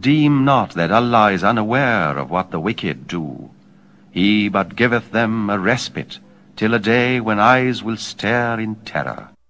Deem not that Allah is unaware of what the wicked do. He but giveth them a respite, till a day when eyes will stare in terror.